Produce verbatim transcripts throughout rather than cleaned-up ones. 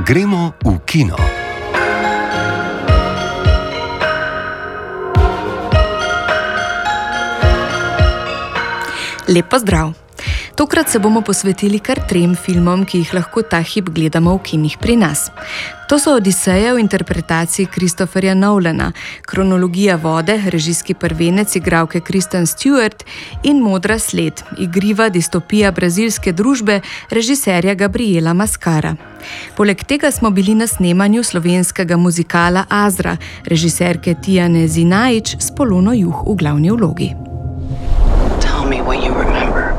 Gremo v kino. Lep pozdrav! Tokrat se bomo posvetili kar trem filmom, ki jih lahko ta hip gledamo v kinih pri nas. To so Odiseja v interpretaciji Christopherja Nolana, Kronologija vode, režijski prvenec igralke Kristen Stewart in Modra sled, igriva distopija brazilske družbe režiserja Gabriela Mascara. Poleg tega smo bili na snemanju slovenskega muzikala Azra, režiserke Tijane Zinajić s Polono Juh v glavni vlogi. Tell me what you remember.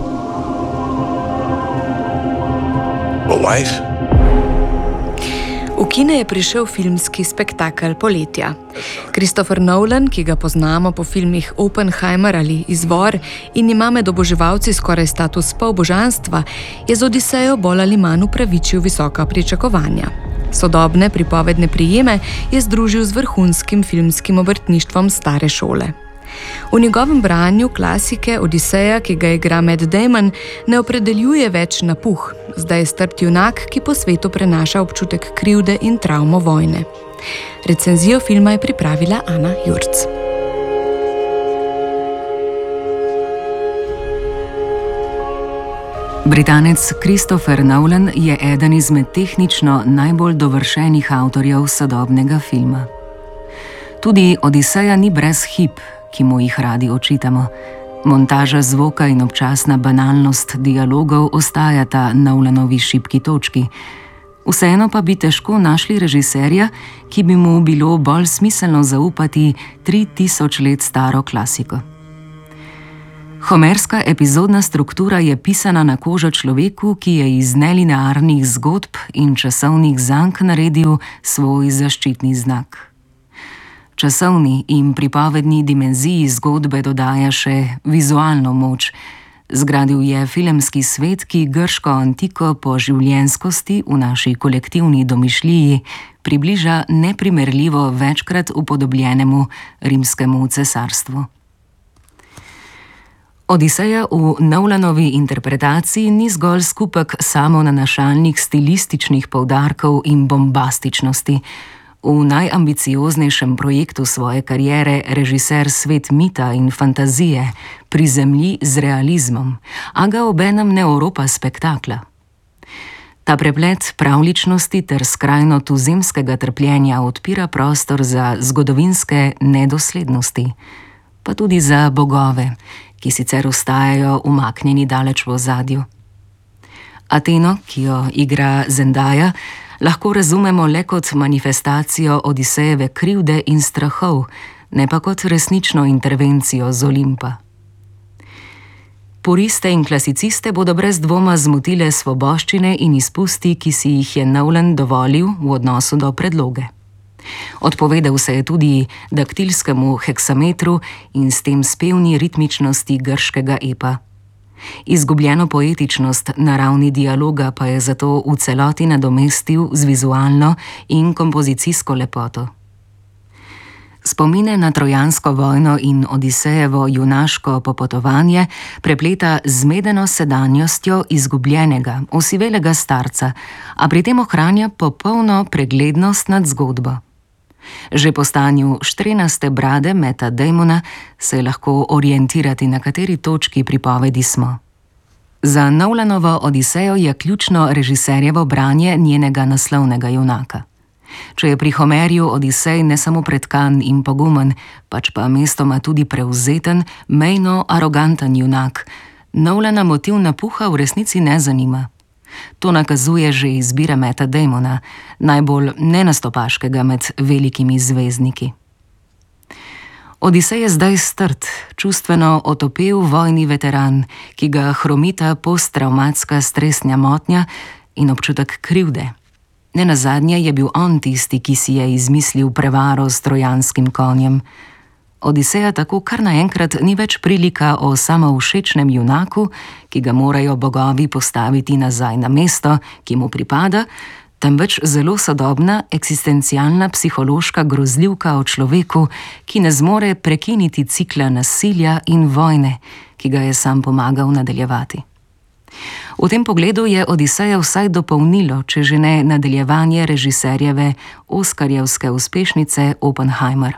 A wife? V kine je prišel filmski spektakel poletja. Christopher Nolan, ki ga poznamo po filmih Oppenheimer ali Izvor in ima med oboževalci skoraj status polbožanstva, je z Odisejo bolj ali manj upravičil visoka pričakovanja. Sodobne pripovedne prijeme je združil z vrhunskim filmskim obrtništvom stare šole. V njegovem branju klasike Odiseja, ki ga igra Matt Damon, ne opredeljuje več napuh, zdaj je strt junak, ki po svetu prenaša občutek krivde in travmo vojne. Recenzijo filma je pripravila Ana Jurc. Britanec Christopher Nolan je eden izmed tehnično najbolj dovršenih avtorjev sodobnega filma. Tudi Odiseja ni brez hib, ki mu jih radi očitamo. Montaža zvoka in občasna banalnost dialogov ostajata Nolanovi šibki točki. Vseeno pa bi težko našli režiserja, ki bi mu bilo bolj smiselno zaupati tri tisoč let staro klasiko. Homerska epizodna struktura je pisana na kožo človeku, ki je iz nelinearnih zgodb in časovnih zank naredil svoj zaščitni znak. Časovni in pripovedni dimenziji zgodbe dodaja še vizualno moč. Zgradil je filmski svet, ki grško antiko po življenjskosti v naši kolektivni domišljiji približa neprimerljivo večkrat upodobljenemu rimskemu cesarstvu. Odiseja v Nolanovi interpretaciji ni zgolj skupek samonanašalnih stilističnih poudarkov in bombastičnosti. V najambicioznejšem projektu svoje kariere režiser svet mita in fantazije prizemlji z realizmom, a ga obenem ne oropa spektakla. Ta preplet pravličnosti ter skrajno tuzemskega trpljenja odpira prostor za zgodovinske nedoslednosti, pa tudi za bogove, ki sicer ostajajo umaknjeni daleč v ozadju. Ateno, ki jo igra Zendaya, lahko razumemo le kot manifestacijo Odisejeve krivde in strahov, ne pa kot resnično intervencijo z Olimpa. Puriste in klasiciste bodo brez dvoma zmotile svoboščine in izpusti, ki si jih je Nolan dovolil v odnosu do predloge. Odpovedal se je tudi daktilskemu heksametru in s tem spevni ritmičnosti grškega epa. Izgubljeno poetičnost na ravni dialoga pa je zato v celoti nadomestil z vizualno in kompozicijsko lepoto. Spomine na trojansko vojno in Odisejevo junaško popotovanje prepleta zmedeno sedanjostjo izgubljenega, osivelega starca, a pri tem ohranja popolno preglednost nad zgodbo. Že po stanju štrenaste brade Matta Damona se je lahko orientirati, na kateri točki pripovedi smo. Za Nolanovo Odisejo je ključno režiserjevo branje njenega naslovnega junaka. Če je pri Homerju Odisej ne samo pretkan in pogumen, pač pa mestoma tudi prevzeten, mejno aroganten junak, Nolana motiv napuha v resnici ne zanima. To nakazuje že izbira Matta Damona, najbolj nenastopaškega med velikimi zvezdniki. Odisej je zdaj strt, čustveno otopel vojni veteran, ki ga hromita posttravmatska stresna motnja in občutek krivde. Nenazadnje je bil on tisti, ki si je izmislil prevaro s trojanskim konjem. Odiseja tako kar naenkrat ni več prilika o samovšečnem junaku, ki ga morajo bogovi postaviti nazaj na mesto, ki mu pripada, temveč zelo sodobna eksistencialna psihološka grozljivka o človeku, ki ne zmore prekiniti cikla nasilja in vojne, ki ga je sam pomagal nadaljevati. V tem pogledu je Odiseja vsaj dopolnilo, če že ne nadaljevanje režiserjeve oskarjevske uspešnice Oppenheimer.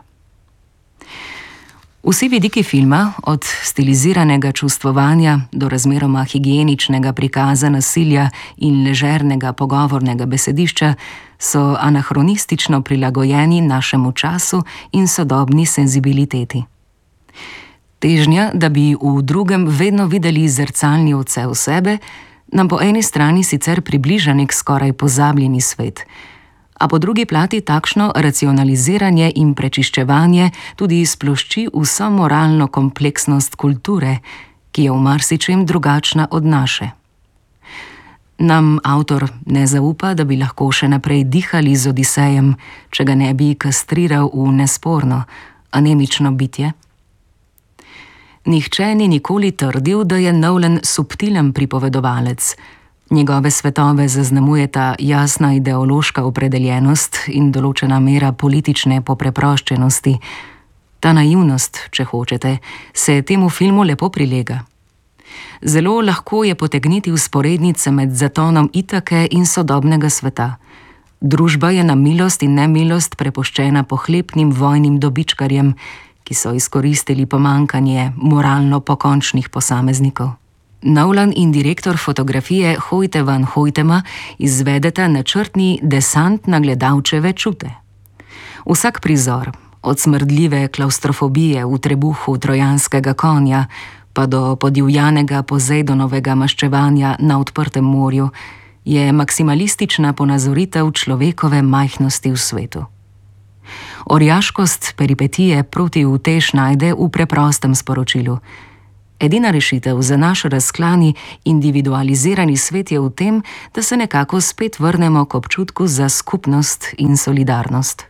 Vsi vidiki filma, od stiliziranega čustvovanja do razmeroma higieničnega prikaza nasilja in ležernega pogovornega besedišča, so anahronistično prilagojeni našemu času in sodobni senzibiliteti. Težnja, da bi v drugem vedno videli zrcalni odsev sebe, nam po eni strani sicer približa nek skoraj pozabljeni svet, a po drugi plati takšno racionaliziranje in prečiščevanje tudi splošči vso moralno kompleksnost kulture, ki je v marsičem drugačna od naše. Nam avtor ne zaupa, da bi lahko še naprej dihali z Odisejem, če ga ne bi kastriral v nesporno, anemično bitje? Nihče ni nikoli trdil, da je Nolan subtilen pripovedovalec. Njegove svetove zaznamujeta jasna ideološka opredeljenost in določena mera politične popreproščenosti. Ta naivnost, če hočete, se temu filmu lepo prilega. Zelo lahko je potegniti vzporednice med zatonom Itake in sodobnega sveta. Družba je na milost in nemilost prepuščena pohlepnim vojnim dobičkarjem, ki so izkoristili pomankanje moralno pokončnih posameznikov. Nolan in direktor fotografije Hoyte van Hoytema izvedeta načrtni desant na gledalčeve čute. Vsak prizor, od smrdljive klaustrofobije v trebuhu trojanskega konja, pa do podivjanega Pozejdonovega maščevanja na odprtem morju, je maksimalistična ponazoritev človekove majhnosti v svetu. Orjaškost peripetije proti utež najde v preprostem sporočilu. Edina rešitev za naš razklani, individualizirani svet je v tem, da se nekako spet vrnemo k občutku za skupnost in solidarnost.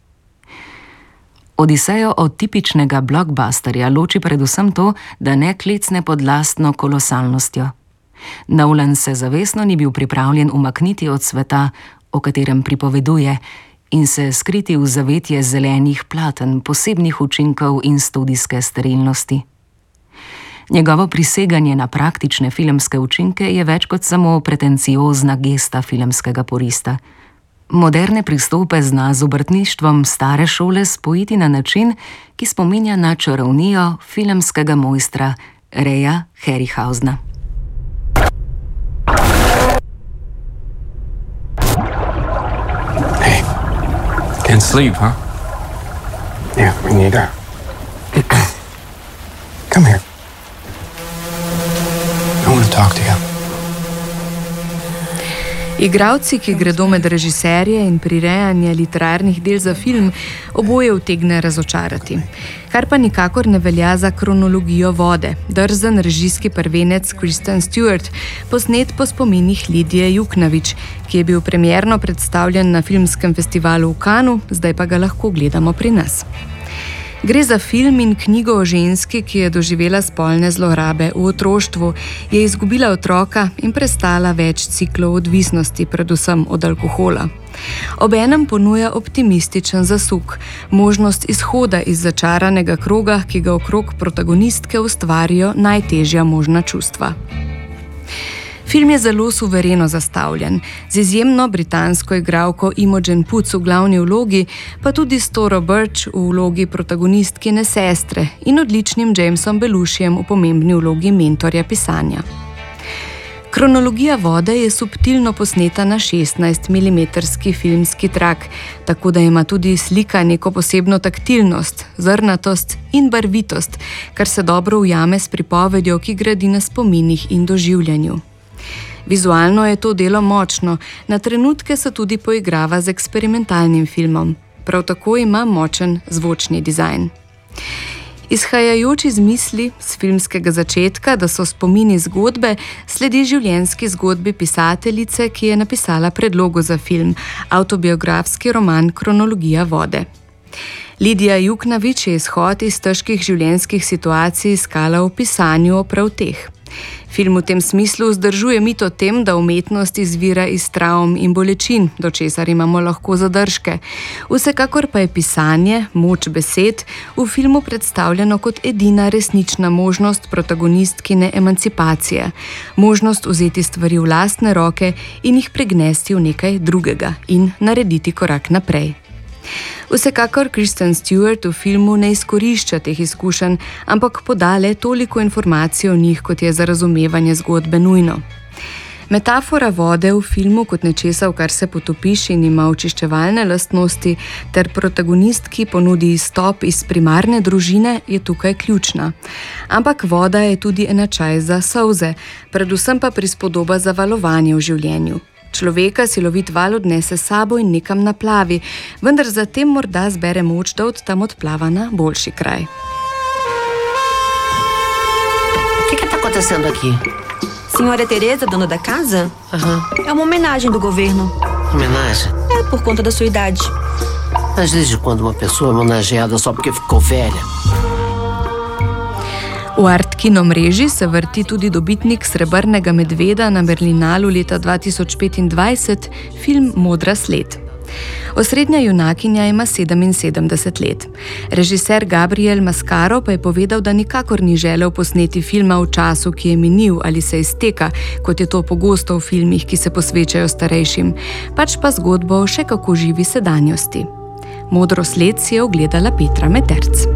Odisejo od tipičnega blockbusterja loči predvsem to, da ne klecne pod lastno kolosalnostjo. Nolan se zavestno ni bil pripravljen umakniti od sveta, o katerem pripoveduje, in se skriti v zavetje zelenih platen, posebnih učinkov in studijske sterilnosti. Njegovo priseganje na praktične filmske učinke je več kot samo pretenciozna gesta filmskega purista. Moderne pristope zna z obrtništvom stare šole spojiti na način, ki spominja na čarovnijo filmskega mojstra Raya Harryhausena. Hey, can't sleep, huh? Yeah, me neither. Come here. I want to talk to you. Igralci, ki gredo med režiserje in prirejanje literarnih del za film, oboje utegne razočarati. Kar pa nikakor ne velja za Kronologijo vode, drzen režijski prvenec Kristen Stewart, posnet po spominih Lidije Juknavič, ki je bil premierno predstavljen na filmskem festivalu v Cannesu, zdaj pa ga lahko gledamo pri nas. Gre za film in knjigo o ženski, ki je doživela spolne zlorabe v otroštvu, je izgubila otroka in prestala več ciklov odvisnosti, predvsem od alkohola. Obenem ponuja optimističen zasuk, možnost izhoda iz začaranega kroga, ki ga okrog protagonistke ustvarijo najtežja možna čustva. Film je zelo suvereno zastavljen, z izjemno britansko igralko Imogen Poots v glavni vlogi, pa tudi s Toro Birch v vlogi protagonistkine sestre in odličnim Jamesom Belushijem v pomembni vlogi mentorja pisanja. Kronologija vode je subtilno posneta na šestnajstmilimetrski filmski trak, tako da ima tudi slika neko posebno taktilnost, zrnatost in barvitost, kar se dobro ujame s pripovedjo, ki gradi na spominih in doživljanju. Vizualno je to delo močno, na trenutke se tudi poigrava z eksperimentalnim filmom. Prav tako ima močen zvočni dizajn. Izhajajoč iz misli z filmskega začetka, da so spomini zgodbe, sledi življenjski zgodbi pisateljice, ki je napisala predlogo za film, avtobiografski roman Kronologija vode. Lidija Juknavič je izhod iz težkih življenjskih situacij iskala v pisanju o prav teh. Film v tem smislu vzdržuje mit o tem, da umetnost izvira iz travm in bolečin, do česar imamo lahko zadržke. Vsekakor pa je pisanje, moč besed, v filmu predstavljeno kot edina resnična možnost protagonistkine emancipacije. Možnost vzeti stvari v lastne roke in jih pregnesti v nekaj drugega in narediti korak naprej. Vsekakor Kristen Stewart v filmu ne izkorišča teh izkušenj, ampak poda le toliko informacij o njih, kot je za razumevanje zgodbe nujno. Metafora vode v filmu kot nečesa, v kar se potopiš in ima očiščevalne lastnosti, ter protagonistki ponudi izstop iz primarne družine, je tukaj ključna. Ampak voda je tudi enačaj za solze, predvsem pa prispodoba za valovanje v življenju. Človeka silovit val odnese sabo in nekam naplavi, vendar zatem morda zbere moč, da od tam odplava na boljši kraj. O que que tá acontecendo aqui? Senhora Teresa, dona da casa? Aham. É uma homenagem do governo. Homenagem? É, por conta da sua idade. Mas desde quando uma pessoa é homenageada só porque ficou velha? V Art Kino mreži se vrti tudi dobitnik srebrnega medveda na Berlinalu leta dva tisoč petindvajset, film Modra sled. Osrednja junakinja ima sedeminsedemdeset let. Režiser Gabriel Mascaro pa je povedal, da nikakor ni želel posneti filma v času, ki je minil ali se izteka, kot je to pogosto v filmih, ki se posvečajo starejšim, pač pa zgodbo o še kako živi sedanjosti. Modro sled si je ogledala Petra Meterc.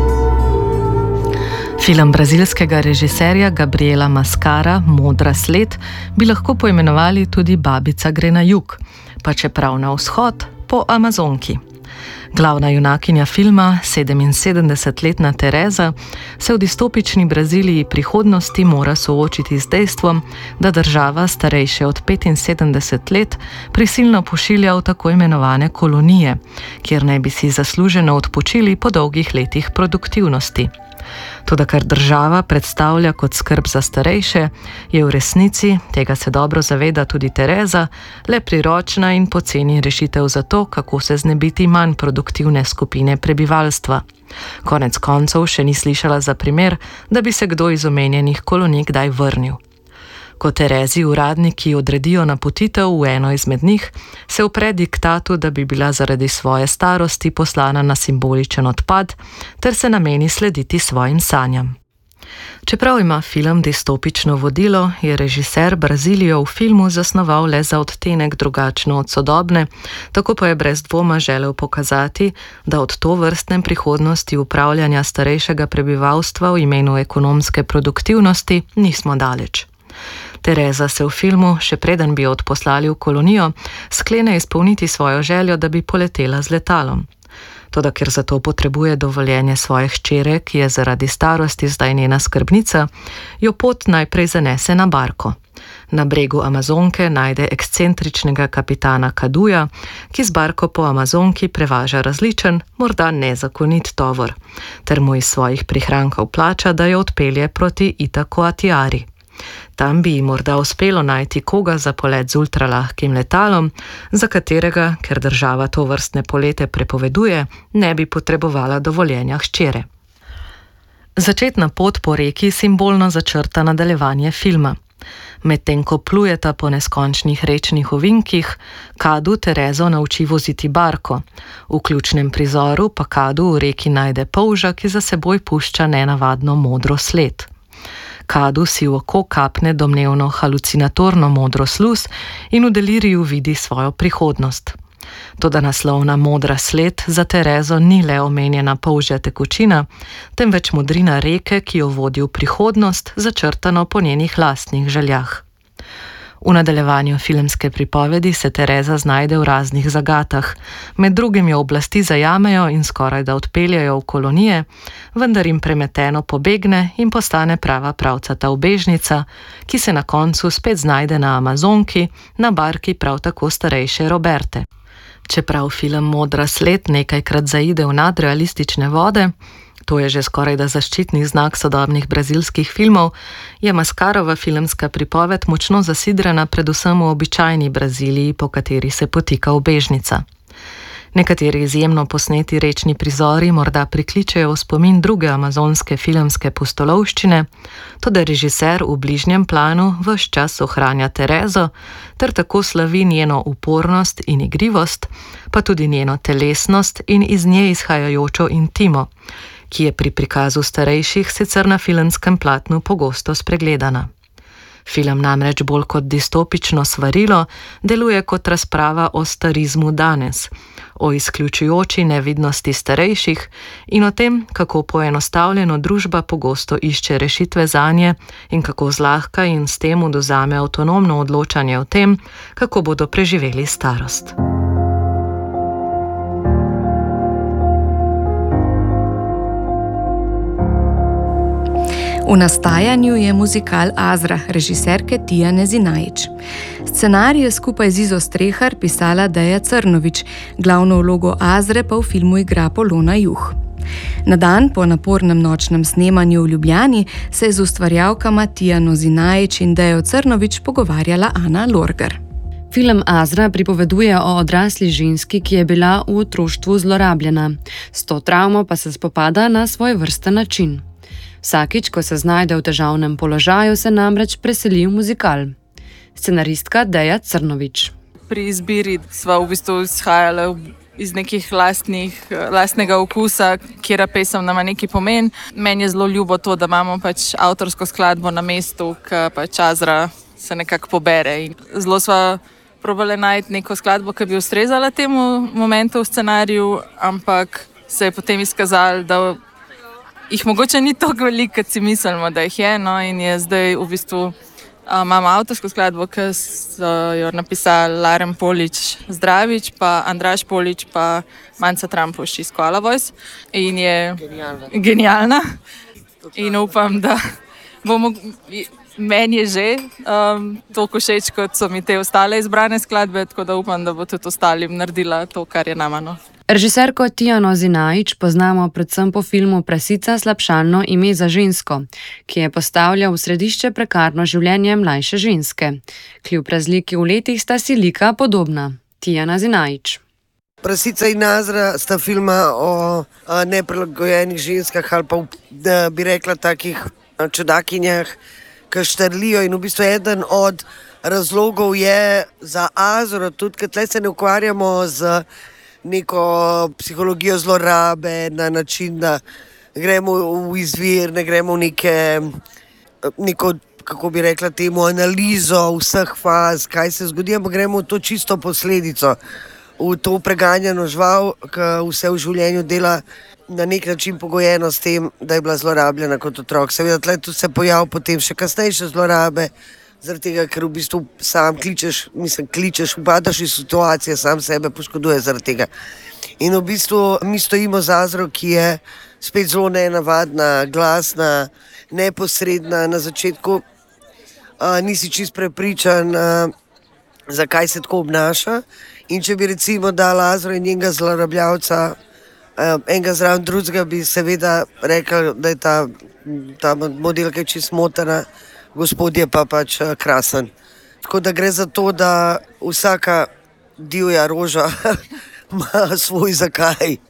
Film brazilskega režiserja Gabriela Mascara, Modra sled, bi lahko poimenovali tudi Babica gre na jug, pa čeprav na vzhod, po Amazonki. Glavna junakinja filma, sedeminsedemdesetletna Teresa, se v distopični Braziliji prihodnosti mora soočiti z dejstvom, da država starejše od petinsedemdeset let prisilno pošilja v tako imenovane kolonije, kjer naj bi si zasluženo odpočili po dolgih letih produktivnosti. Toda kar država predstavlja kot skrb za starejše, je v resnici, tega se dobro zaveda tudi Teresa, le priročna in poceni rešitev za to, kako se znebiti manj produktivne skupine prebivalstva. Konec koncev še ni slišala za primer, da bi se kdo iz omenjenih kolonij kdaj vrnil. Ko Terezi uradniki odredijo napotitev v eno izmed njih, se upre diktatu, da bi bila zaradi svoje starosti poslana na simboličen odpad, ter se nameni slediti svojim sanjam. Čeprav ima film distopično vodilo, je režiser Brazilijo v filmu zasnoval le za odtenek drugačno od sodobne, tako pa je brez dvoma želel pokazati, da od tovrstne prihodnosti upravljanja starejšega prebivalstva v imenu ekonomske produktivnosti nismo daleč. Teresa se v filmu, še preden bi jo odposlali v kolonijo, sklene izpolniti svojo željo, da bi poletela z letalom. Toda ker za to potrebuje dovoljenje svoje hčere, ki je zaradi starosti zdaj njena skrbnica, jo pot najprej zanese na barko. Na bregu Amazonke najde ekscentričnega kapitana Kaduja, ki z barko po Amazonki prevaža različen, morda nezakonit tovor, ter mu iz svojih prihrankov plača, da jo odpelje proti Itacoatiari. Tam bi ji morda uspelo najti koga za polet z ultralahkim letalom, za katerega, ker država to vrstne polete prepoveduje, ne bi potrebovala dovoljenja hčere. Začetna pot po reki simbolno začrta nadaljevanje filma. Medtem ko plujeta po neskončnih rečnih ovinkih, Kadu Terezo nauči voziti barko. V ključnem prizoru pa Kadu v reki najde polža, ki za seboj pušča nenavadno modro sled. Kadu si v oko kapne domnevno halucinatorno modro sluz in v deliriju vidi svojo prihodnost. Toda naslovna modra sled za Terezo ni le omenjena polžja tekočina, temveč modrina reke, ki jo vodi v prihodnost, začrtano po njenih lastnih željah. V nadaljevanju filmske pripovedi se Tereza znajde v raznih zagatah, med drugim jo oblasti zajamejo in skoraj da odpeljajo v kolonije, vendar jim premeteno pobegne in postane prava pravcata ubežnica, ki se na koncu spet znajde na Amazonki, na barki prav tako starejše Roberte. Čeprav film Modra sled nekajkrat zaide v nadrealistične vode, to je že skoraj da zaščitni znak sodobnih brazilskih filmov, je Mascarova filmska pripoved močno zasidrana predvsem v običajni Braziliji, po kateri se potika ubežnica. Nekateri izjemno posneti rečni prizori morda prikličejo v spomin druge amazonske filmske pustolovščine, toda režiser v bližnjem planu ves čas ohranja Terezo ter tako slavi njeno upornost in igrivost, pa tudi njeno telesnost in iz nje izhajajočo intimo, ki je pri prikazu starejših sicer na filmskem platnu pogosto spregledana. Film namreč bolj kot distopično svarilo deluje kot razprava o starizmu danes, o izključujoči nevidnosti starejših in o tem, kako poenostavljeno družba pogosto išče rešitve zanje in kako zlahka in s tem odvzame avtonomno odločanje o tem, kako bodo preživeli starost. V nastajanju je muzikal Azra, režiserke Tijane Zinajić. Scenarij je skupaj z Izo Strehar pisala Deja Crnović, glavno vlogo Azre pa v filmu igra Polona Juh. Na dan po napornem nočnem snemanju v Ljubljani se je z ustvarjalkama Tijano Zinajić in Dejo Crnović pogovarjala Ana Lorger. Film Azra pripoveduje o odrasli ženski, ki je bila v otroštvu zlorabljena. S to travmo pa se spopada na svoj vrsten način. Vsakič, ko se znajde v težavnem položaju, se namreč preseli v muzikal. Scenaristka Deja Crnović. Pri izbiri sva v bistvu izhajala iz nekih lastnih, lastnega okusa, kjera pesem nama neki pomen. Meni je zelo ljubo to, da imamo pač avtorsko skladbo na mestu, ki pač Azra se nekako pobere. In zelo sva probale najti neko skladbo, ki bi ustrezala temu momentu v scenariju, ampak se je potem izkazalo, da jih mogoče ni toliko veliko, kot si mislimo, da jih je, no, in je zdaj v bistvu a, imamo avtorsko skladbo, ki so jo napisali Laren Polič Zdravič, pa Andraž Polič, pa Manca Trampuš iz Koala Voice in je genialna. genialna. In upam, da bomo, meni je že um, toliko všeč, kot so mi te ostale izbrane skladbe, tako da upam, da bo tudi ostalim naredila to, kar je nama, no. Režiserko Tijano Zinajić poznamo predvsem po filmu Prasica, slabšalno ime za žensko, ki je postavljal v središče prekarno življenje mlajše ženske. Kljub razliki v letih sta si lika podobna. Tijana Zinajić. Prasica in Azra sta filma o neprilagojenih ženskah ali pa da bi rekla takih čudakinjah, ki štrlijo, in v bistvu eden od razlogov je za Azro, tudi ker tle se ne ukvarjamo z neko psihologijo zlorabe na način, da gremo v izvir, ne gremo v neke, neko, kako bi rekla temu, analizo vseh faz, kaj se zgodi, ampak gremo v to čisto posledico, v to preganjano žival, ki vse v življenju dela na nek način pogojeno s tem, da je bila zlorabljena kot otrok. Seveda, tle tu se pojavi potem še kasnejše zlorabe, zaradi tega, ker v bistvu sam kličeš, mislim, kličeš, upadaš iz situacije, sam sebe poškoduje zaradi tega. In v bistvu mi stojimo z Azro, ki je spet zelo nenavadna, glasna, neposredna. Na začetku a, nisi čist prepričan, a, zakaj se tako obnaša. In če bi recimo dal Azro in njenega zlorabljavca, a, enega zraven drugega, bi seveda rekel, da je ta, ta model, ki je čist motena, gospod je pa pač krasen. Tako da gre za to, da vsaka divja roža ima svoj zakaj.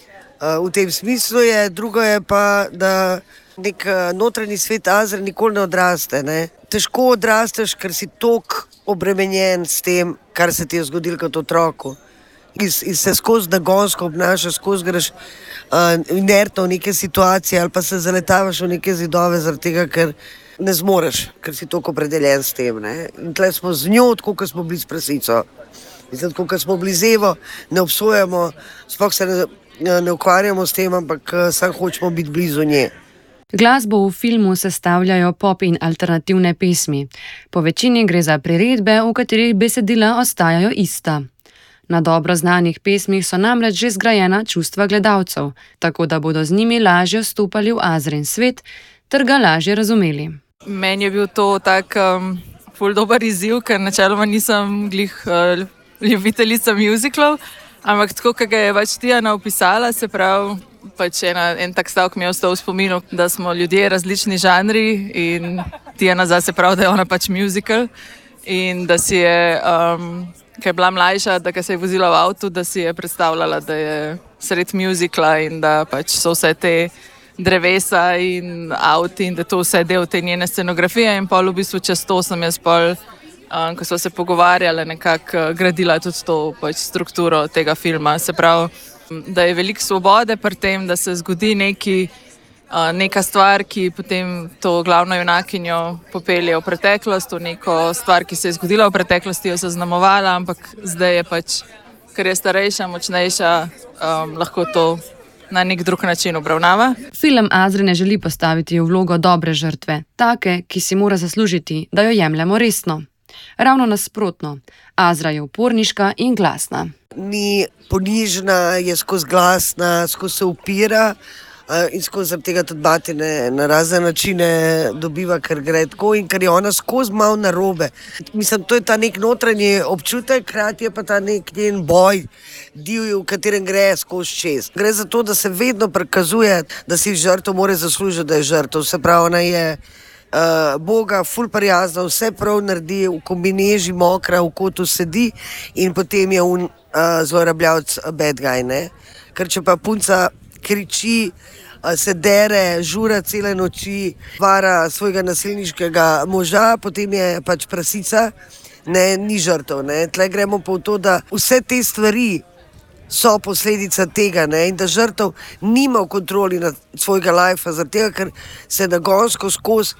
V tem smislu je, drugo je pa, da nek notranji svet Azre nikoli ne odraste. Ne? Težko odrasteš, ker si toliko obremenjen s tem, kar se ti je zgodilo kot otroku. In se skozi nagonsko obnašaš, skozi greš uh, inertno v neke situacije ali pa se zaletavaš v neke zidove zaradi tega, ker ne zmoreš, ker si toliko opredeljen s tem. Ne? In tle smo z njo, tako kot smo bili s Prasico. Mislim, tako kot smo bili z Evo, ne obsojamo, sploh se ne, ne ukvarjamo s tem, ampak samo hočemo biti blizu nje. Glasbo v filmu sestavljajo pop in alternativne pesmi. Po večini gre za priredbe, v katerih besedila ostajajo ista. Na dobro znanih pesmih so namreč že zgrajena čustva gledalcev, tako da bodo z njimi lažje vstopali v Azrin svet ter ga lažje razumeli. Meni je bil to tak um, ful dober izziv, ker načeloma nisem glih uh, ljubiteljica muziklov, ampak tako, kot ga je pač Tijana opisala, se pravi, pač ena, en tak stavek mi je ostal v spominu, da smo ljudje različni žanri in Tijana zase pravi, da je ona pač muzikal in da si je um, ki je bila mlajša, da se je vozila v avtu, da si je predstavljala, da je sred muzikla in da pač so vse te drevesa in avti in da to vse del te njene scenografije. In pol v bistvu čez to sem jaz pol, um, ko so se pogovarjali, nekako gradila tudi to pač strukturo tega filma. Se pravi, da je veliko svobode pri tem, da se zgodi neki neka stvar, ki potem to glavno junakinjo popelje v preteklost, v neko stvar, ki se je zgodila v preteklosti, jo zaznamovala, ampak zdaj je pač, ker je starejša, močnejša, um, lahko to na nek drug način obravnava. Film Azre ne želi postaviti v vlogo dobre žrtve, take, ki si mora zaslužiti, da jo jemljemo resno. Ravno nasprotno, Azra je uporniška in glasna. Ni ponižna, je skozi glasna, skozi se upira, in skozi zaradi tega tudi batine na razne načine dobiva, ker gre tako in ker je ona skozi malo narobe. Mislim, to je ta nek notranji občutek, hkrati je pa ta nek njen boj, divji, v katerem gre skozi čez. Gre za to, da se vedno prikazuje, da si žrtev mora zaslužiti, da je žrtev. Se pravi, ona je uh, Boga, ful prijazna, vse prav naredi, v kombineži mokra, v kotu sedi in potem je un uh, zlorabljavc bad guy, ne? Ker če pa punca kriči, se dere, žura cele noči, vara svojega nasilniškega moža, potem je pač prasica, ne, ni žrtev. Ne. Tle gremo pa v to, da vse te stvari so posledica tega, ne, in da žrtev nima v kontroli nad svojega lajfa, zaradi tega, ker se nagonsko skozi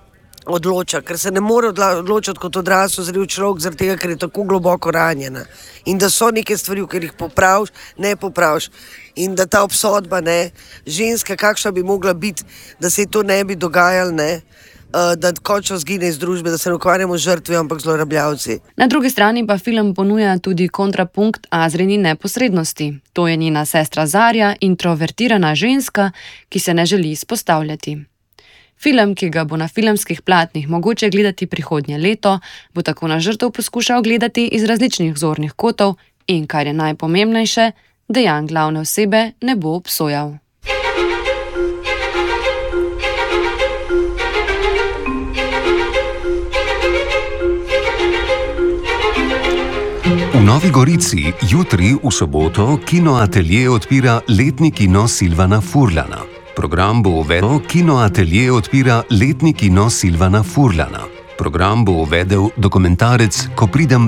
odloča, ker se ne more odločati kot odrasel zrel človek, zaradi tega, ker je tako globoko ranjena. In da so neke stvari, v katerih popraviš, ne popraviš. In da ta obsodba, ne, ženska, kakšna bi mogla biti, da se to ne bi dogajalo, ne, da končno zgine iz družbe, da se ne ukvarjamo z žrtvijo, ampak zlorabljavci. Na drugi strani pa film ponuja tudi kontrapunkt Azrini neposrednosti. To je njena sestra Zarja, introvertirana ženska, ki se ne želi izpostavljati. Film, ki ga bo na filmskih platnih mogoče gledati prihodnje leto, bo tako na žrtev poskušal gledati iz različnih zornih kotov in, kar je najpomembnejše, dejanj glavne osebe ne bo obsojal. V Novi Gorici jutri v soboto Kinoatelje odpira letni kino Silvana Furlana. Program bo uvedel Kinoatelje odpira letni kino Silvana Furlana. Program bo uvedel dokumentarec Ko pridem